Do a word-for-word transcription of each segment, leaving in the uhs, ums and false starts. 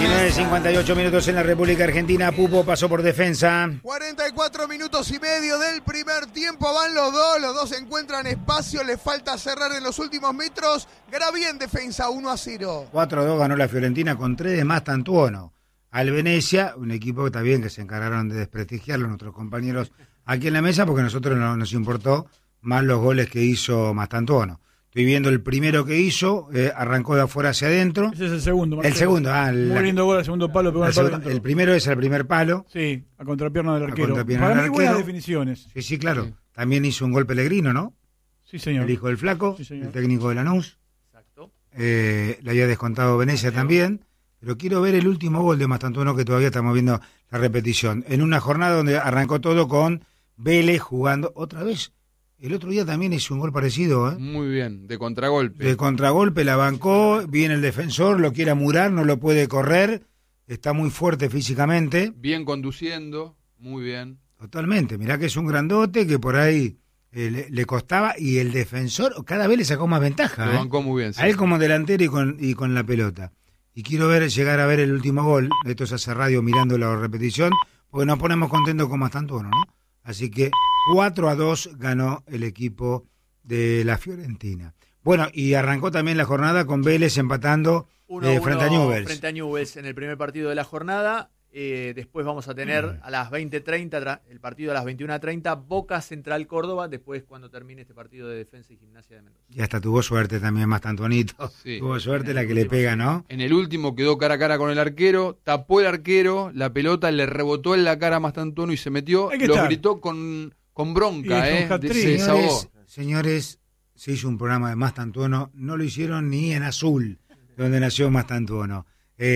diecinueve cincuenta y ocho minutos en la República Argentina. Pupo pasó por Defensa. cuarenta y cuatro minutos y medio del primer tiempo. Van los dos. Los dos encuentran espacio. Les falta cerrar en los últimos metros. Gravía en Defensa, uno a cero. cuatro a dos ganó la Fiorentina con tres de Mastantuono. Al Venecia, un equipo que está bien, que se encargaron de desprestigiarlo nuestros compañeros aquí en la mesa, porque a nosotros no nos importó más los goles que hizo Mastantuono. Estoy viendo el primero que hizo, eh, arrancó de afuera hacia adentro. Ese es el segundo. Marcelo. El segundo, ah. El, Muy lindo gol al segundo palo. Pegó el, al palo segundo, el primero es el primer palo. Sí, a contrapierna del arquero. Contrapierna Para del mí buenas arquero. definiciones. Sí, sí, claro. Sí. También hizo un gol Pellegrino, ¿no? Sí, señor. El hijo del Flaco, sí, señor. el técnico de Lanús. Exacto. Eh, le había descontado Venecia también. Pero quiero ver el último gol de Mastantuono, que todavía estamos viendo la repetición. En una jornada donde arrancó todo con Vélez jugando otra vez. El otro día también hizo un gol parecido, ¿eh? Muy bien, de contragolpe. De contragolpe, la bancó, viene el defensor, lo quiere amurar, no lo puede correr, está muy fuerte físicamente. Bien conduciendo, muy bien. Totalmente, mirá que es un grandote que por ahí eh, le, le costaba, y el defensor cada vez le sacó más ventaja. Lo ¿eh? bancó muy bien. Sí. A él como delantero y con, y con la pelota. Y quiero ver llegar a ver el último gol. Esto se hace radio mirando la repetición, porque nos ponemos contentos con Mastantuono, ¿no? Así que cuatro a dos ganó el equipo de la Fiorentina. Bueno, y arrancó también la jornada con Vélez empatando eh, frente a Newell's. Frente a Newell's en el primer partido de la jornada. Eh, después vamos a tener a las veinte treinta, el partido a las veintiuna treinta, Boca Central Córdoba, después cuando termine este partido de Defensa y Gimnasia de Mendoza. Y hasta tuvo suerte también Mastantuonito. Sí. Tuvo suerte la que le pega, ¿no? En el último quedó cara a cara con el arquero, tapó el arquero, la pelota le rebotó en la cara a Mastantuono y se metió, Hay que lo estar. gritó con, con bronca, Y ¿eh? con hat-trick. Se desahogó. Señores, señores, se hizo un programa de Mastantuono, no lo hicieron ni en Azul, donde nació Mastantuono.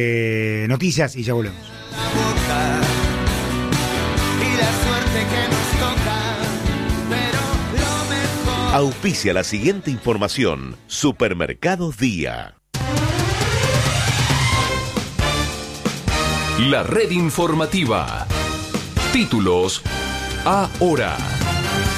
Eh, noticias y ya volvemos. Y la suerte que nos toca, pero lo mejor. Auspicia la siguiente información. Supermercados Día. La red informativa. Títulos ahora.